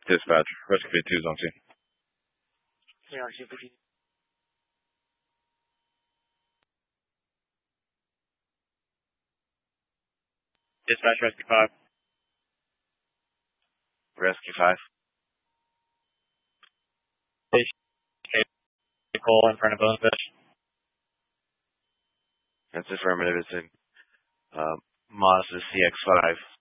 Dispatch, Rescue 2 is on scene. Yeah, RCPD. Dispatch, Rescue 5. Rescue 5. Cole in front of Bonefish. That's affirmative. It's in Mazda CX-5.